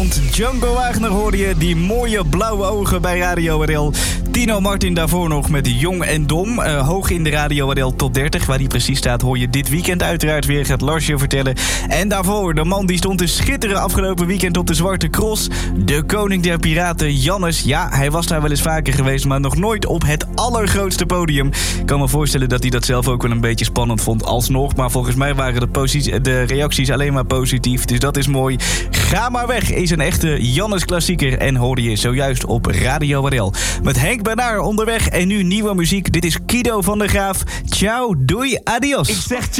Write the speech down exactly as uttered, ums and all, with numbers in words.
stond. Django Wagner hoorde je, die mooie blauwe ogen bij Radio R L. Tino Martin daarvoor nog met Jong en Dom. Uh, hoog in de Radio R L top dertig. Waar die precies staat hoor je dit weekend uiteraard weer. Gaat Lars je vertellen. En daarvoor de man die stond te schitteren afgelopen weekend op de Zwarte Cross. De koning der piraten, Jannes. Ja, hij was daar wel eens vaker geweest, maar nog nooit op het allergrootste podium. Ik kan me voorstellen dat hij dat zelf ook wel een beetje spannend vond alsnog. Maar volgens mij waren de, posi- de reacties alleen maar positief. Dus dat is mooi. Ga maar weg is een echte Jannes klassieker. En hoorde je zojuist op Radio R L. Met Henk Bernard onderweg en nu nieuwe muziek. Dit is Kido van der Graaf. Ciao, doei, adios. Ik zeg